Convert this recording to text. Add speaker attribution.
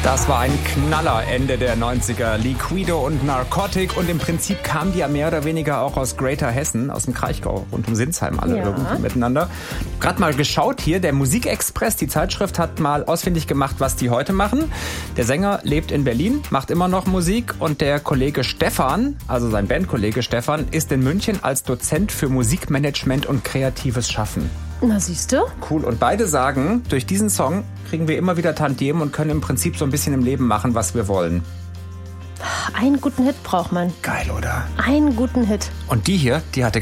Speaker 1: Das war ein Knaller Ende der 90er. Liquido und Narcotic. Und im Prinzip kamen die ja mehr oder weniger auch aus Greater Hessen, aus dem Kraichgau, rund um Sinsheim alle irgendwie miteinander. Gerade mal geschaut hier, der Musikexpress, die Zeitschrift, hat mal ausfindig gemacht, was die heute machen. Der Sänger lebt in Berlin, macht immer noch Musik. Und der Kollege Stefan, also sein Bandkollege Stefan, ist in München als Dozent für Musikmanagement und kreatives Schaffen.
Speaker 2: Na, siehst du?
Speaker 1: Cool. Und beide sagen, durch diesen Song kriegen wir immer wieder Tantiemen und können im Prinzip so ein bisschen im Leben machen, was wir wollen.
Speaker 2: Einen guten Hit braucht man.
Speaker 1: Geil, oder?
Speaker 2: Einen guten Hit.
Speaker 1: Und die hier, die hatte